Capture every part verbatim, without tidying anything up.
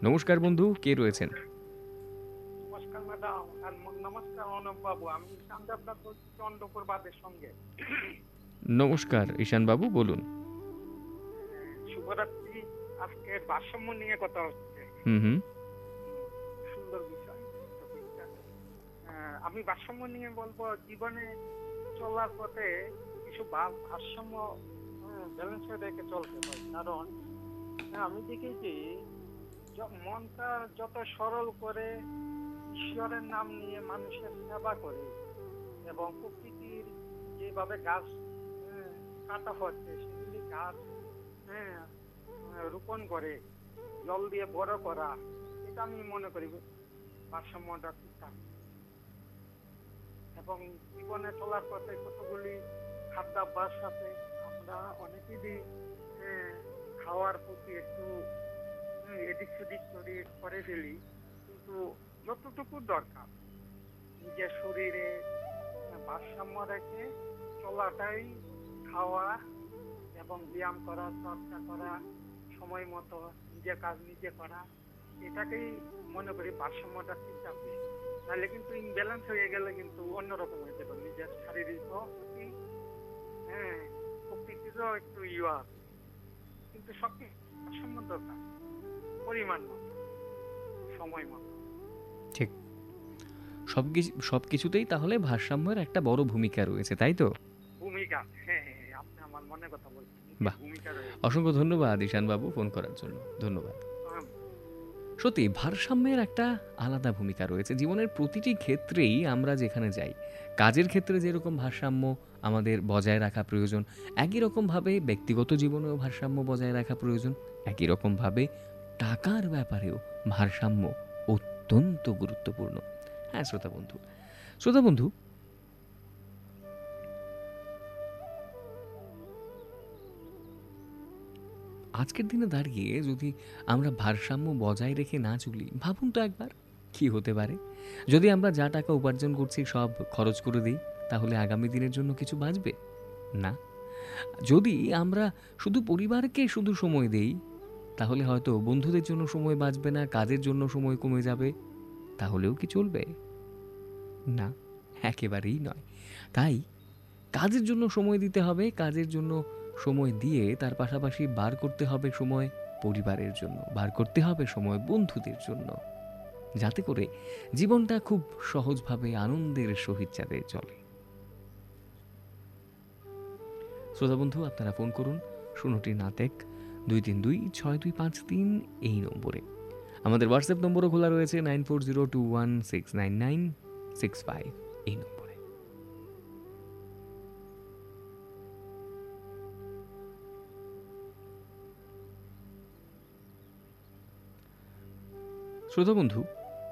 নমস্কার বন্ধু, কে রয়েছেন? নমস্কার ম্যাডাম আর ম- নমস্কার অনব বাবু, আমি চান্দাবনাথ বলছি চন্দ্রপুর বাদের সঙ্গে। নমস্কার ঈশানবাবু, বলুন। আহ, শুভরাত্রি। আজকে ভারসাম্য নিয়ে কথা হচ্ছে। হুম হুম। হুম, খুব সুন্দর বিষয় টপিকটা। আহ, আমি ভারসাম্য নিয়ে বলবো, জীবনে চলার পথে কিছু ভা- ভারসাম্য ব্যালেন্স রেখে চলতে হয়। কারণ হ্যাঁ, আমি দেখেছি য- মনটা যত সরল করে ঈশ্বরের নাম নিয়ে মানুষের সেবা করে এবং প্রকৃতির যেভাবে গাছ হ্যাঁ, কাটা হচ্ছে সেগুলি গাছ হ্যাঁ আহ, রোপণ করে জল দিয়ে বড় করা, এটা আমি মনে করি ভারসাম্যটা ঠিক থাকে। এবং জীবনে চলার পথে কতগুলি খাদ্যাভ্যাস আছে, আমরা অনেকেরই হ্যাঁ, খাওয়ার প্রতি একটু হ্যাঁ, এদিক সেদিক করে করে ফেলি, কিন্তু যতটুকু দরকার নিজের শরীরে আহ, ভারসাম্য রেখে চলাটাই, খাওয়া এবং ব্যায়াম করা, চর্চা করা, সময় মতো নিজের কাজ নিজে করা, এটাকেই মনে করি ভারসাম্যটা ঠিক থাকবে। নাহলে কিন্তু ইনব্যালেন্স হয়ে গেলে কিন্তু অন্যরকম হয়ে যাবে নিজের শারীরিক প্রতি। হ্যাঁ, প্রকৃতিরও একটু ইয়ে আছে, কিন্তু সবকিছু ভারসাম্য দরকার, পরিমাণ মতো, সময় মতো। ঠিক। সব কিছু সব কিছুতেই তাহলে ভারসাম্যের একটা বড় ভূমিকা রয়েছে, তাই তো? ভূমিকা, হ্যাঁ হ্যাঁ হ্যাঁ, আপনি আমার মনে কথা বলছেন, কি বাহ! ভূমিকা রয়েছে। অসংখ্য ধন্যবাদ ঈশানবাবু ফোন করার জন্য। ধন্যবাদ। আহ, সত্যি ভারসাম্যের একটা আলাদা ভূমিকা রয়েছে জীবনের প্রতিটি ক্ষেত্রেই। আমরা যেখানে যাই, কাজের ক্ষেত্রে যেরকম ভারসাম্য আমাদের বজায় রাখা প্রয়োজন, একই রকমভাবে ব্যক্তিগত জীবনেও ভারসাম্য বজায় রাখা প্রয়োজন। একই রকমভাবে টাকার ব্যাপারেও ভারসাম্য অত্যন্ত গুরুত্বপূর্ণ। হ্যাঁ শ্রোতা বন্ধু, শ্রোতা বন্ধু, আজকের দিনে দাঁড়িয়ে যদি আমরা ভারসাম্য বজায় রেখে না চলি, ভাবুন তো একবার কি হতে পারে। যদি আমরা যা টাকা উপার্জন করছি সব খরচ করে দিই, তাহলে আগামী দিনের জন্য কিছু বাঁচবে না। যদি আমরা শুধু পরিবারকে শুধু সময় দেই, তাহলে হয়তো বন্ধুদের জন্য সময় বাঁচবে না, কাজের জন্য সময় কমে যাবে। তাহলেও কি চলবে? না, একেবারেই নয়। তাই কাজের জন্য সময় দিতে হবে, কাজের জন্য সময় দিয়ে তার পাশাপাশি বার করতে হবে সময় পরিবারের জন্য, বার করতে হবে সময় বন্ধুদের জন্য, যাতে করে জীবনটা খুব সহজভাবে আনন্দের সহিত যাতে চলে। শ্রোতা বন্ধু, আপনারা ফোন করুন শূন্যটি নাতেক দুই তিন দুই ছয় দুই পাঁচ তিন এই নম্বরে। আমাদের হোয়াটসঅ্যাপ নম্বরও খোলা রয়েছে nine four zero two one six nine nine six five এই নম্বরে। শ্রোতা বন্ধু,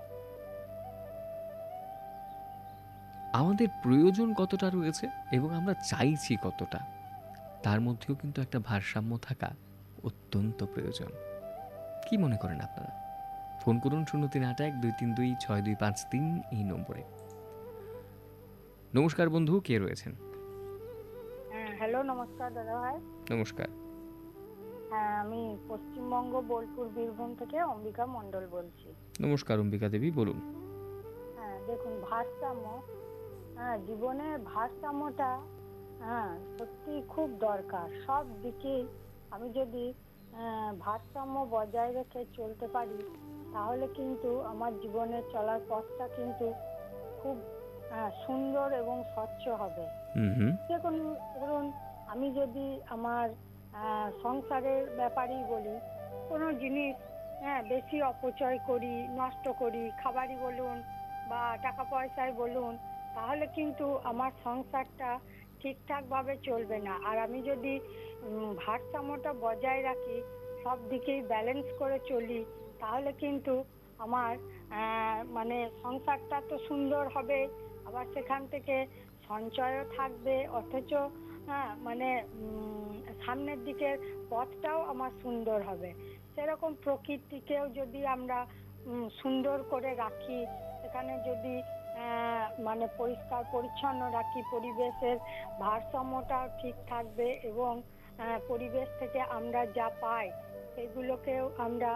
আমাদের প্রয়োজন কতটা রয়েছে এবং আমরা চাইছি কতটা, তার মধ্যেও কিন্তু একটা ভারসাম্য থাকা অত্যন্ত প্রয়োজন। কি মনে করেন আপনারা? ফোন করুন শূন্য তিন আট এক দুই তিন দুই ছয় দুই পাঁচ তিন এই নম্বরে। নমস্কার বন্ধু, কে রয়েছেন? হ্যাঁ, হ্যালো, নমস্কার দাদা ভাই। নমস্কার। হ্যাঁ, আমি পশ্চিমবঙ্গ বোলপুর বীরভূম থেকে অম্বিকা মণ্ডল বলছি। নমস্কার অম্বিকা দেবী, বলুন। হ্যাঁ, দেখুন, ভারসাম্য, হ্যাঁ, জীবনের ভারসাম্যটা হ্যাঁ সত্যি খুব দরকার সব দিকেই। আমি যদি আহ, ভারসাম্য বজায় রেখে চলতে পারি, তাহলে কিন্তু আমার জীবনের চলার পথটা কিন্তু খুব আহ, সুন্দর এবং স্বচ্ছ হবে। হুম হুম। দেখুন, ধরুন, আমি যদি আমার আহ, সংসারের ব্যাপারেই বলি, কোনো জিনিস হ্যাঁ বেশি অপচয় করি, নষ্ট করি, খাবারই বলুন বা টাকা পয়সায় বলুন, তাহলে কিন্তু আমার সংসারটা ঠিকঠাক ভাবে চলবে না। আর আমি যদি উম, ভারসাম্যটা বজায় রাখি, সব দিকেই ব্যালেন্স করে চলি, তাহলে কিন্তু আমার আহ, মানে সংসারটা তো সুন্দর হবে, আবার সেখান থেকে সঞ্চয়ও থাকবে, অথচ হ্যাঁ মানে উম, সামনের দিকের পথটাও আমার সুন্দর হবে। সেরকম প্রকৃতিকেও যদি আমরা উম, সুন্দর করে রাখি, সেখানে যদি আহ, মানে পরিষ্কার পরিচ্ছন্ন রাখি, পরিবেশের ভারসাম্যটাও ঠিক থাকবে এবং আহ, পরিবেশ থেকে আমরা যা পাই সেগুলোকেও আমরা